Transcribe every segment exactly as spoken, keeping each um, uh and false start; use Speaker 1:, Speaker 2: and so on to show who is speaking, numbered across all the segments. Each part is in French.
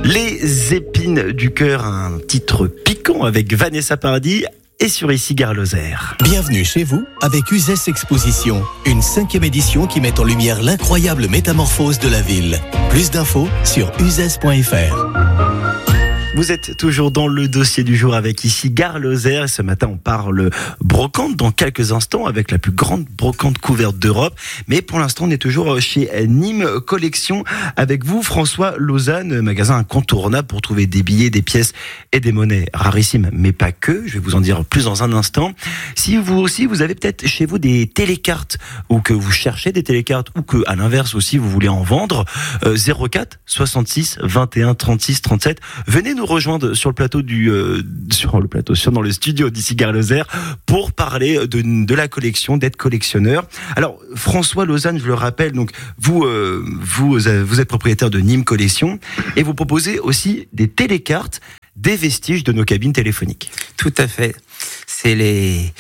Speaker 1: Les épines du cœur, un titre piquant avec Vanessa Paradis et sur Ici Gare Lozère.
Speaker 2: Bienvenue chez vous avec Uzès Exposition, une cinquième édition qui met en lumière l'incroyable métamorphose de la ville. Plus d'infos sur uzès point f r.
Speaker 1: Vous êtes toujours dans le dossier du jour avec Ici Gare Lozère et ce matin on parle brocante dans quelques instants avec la plus grande brocante couverte d'Europe. Mais pour l'instant on est toujours chez Nîmes Collection avec vous François Lausanne, magasin incontournable pour trouver des billets, des pièces et des monnaies rarissimes, mais pas que. Je vais vous en dire plus dans un instant. Si vous aussi vous avez peut-être chez vous des télécartes ou que vous cherchez des télécartes ou que à l'inverse aussi vous voulez en vendre, euh, zéro quatre soixante-six vingt et un trente-six trente-sept, venez nous rejoindre sur le plateau du euh, sur le plateau sur dans le studio d'Ici Gare Lozère pour parler de de la collection, d'être collectionneur. Alors François Lausanne, je le rappelle, donc vous euh, vous vous êtes propriétaire de Nîmes Collection et vous proposez aussi des télécartes, des vestiges de nos cabines téléphoniques.
Speaker 3: Tout à fait. C'est les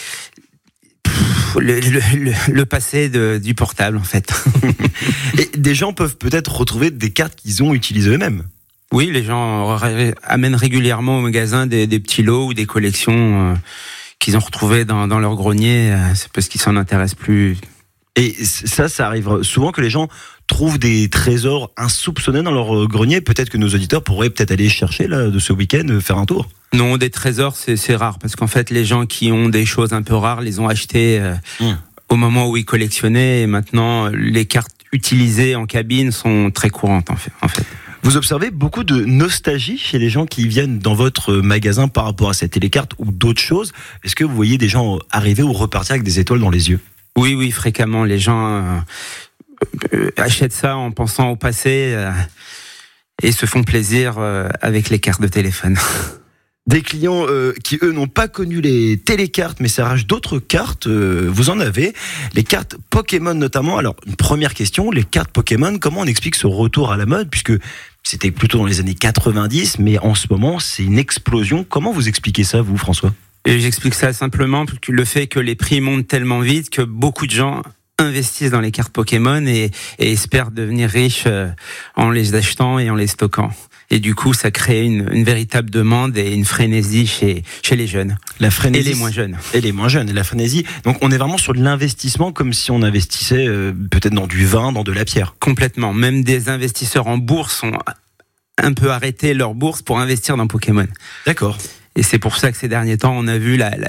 Speaker 3: Le, le, le, le passé de, du portable en fait.
Speaker 1: Et des gens peuvent peut-être retrouver des cartes qu'ils ont utilisées eux-mêmes.
Speaker 3: Oui, les gens ré- amènent régulièrement au magasin des, des petits lots ou des collections euh, qu'ils ont retrouvées dans, dans leur grenier. Euh, c'est parce qu'ils s'en intéressent plus.
Speaker 1: Et ça, ça arrive souvent que les gens trouvent des trésors insoupçonnés dans leur grenier. Peut-être que nos auditeurs pourraient peut-être aller chercher là de ce week-end, faire un tour.
Speaker 3: Non, des trésors, c'est, c'est rare parce qu'en fait, les gens qui ont des choses un peu rares les ont achetées euh, mmh. au moment où ils collectionnaient. Et maintenant, les cartes utilisées en cabine sont très courantes en fait. En fait.
Speaker 1: Vous observez beaucoup de nostalgie chez les gens qui viennent dans votre magasin par rapport à cette télécarte ou d'autres choses. Est-ce que vous voyez des gens arriver ou repartir avec des étoiles dans les yeux ?
Speaker 3: Oui, oui, fréquemment. Les gens euh, euh, achètent ça en pensant au passé euh, et se font plaisir euh, avec les cartes de téléphone.
Speaker 1: Des clients euh, qui, eux, n'ont pas connu les télécartes, mais s'arrachent d'autres cartes. Euh, vous en avez. Les cartes Pokémon, notamment. Alors, une première question. Les cartes Pokémon, comment on explique ce retour à la mode ? Puisque c'était plutôt dans les années quatre-vingt-dix, mais en ce moment, c'est une explosion. Comment vous expliquez ça, vous, François ?
Speaker 3: Et j'explique ça simplement, le fait que les prix montent tellement vite que beaucoup de gens investissent dans les cartes Pokémon et, et espèrent devenir riches en les achetant et en les stockant. Et du coup, ça crée une, une véritable demande et une frénésie chez, chez les jeunes.
Speaker 1: La frénésie.
Speaker 3: Et les moins jeunes.
Speaker 1: Et les moins jeunes. Et la frénésie. Donc, on est vraiment sur de l'investissement comme si on investissait euh, peut-être dans du vin, dans de la pierre.
Speaker 3: Complètement. Même des investisseurs en bourse ont un peu arrêté leur bourse pour investir dans Pokémon.
Speaker 1: D'accord.
Speaker 3: Et c'est pour ça que ces derniers temps, on a vu la, la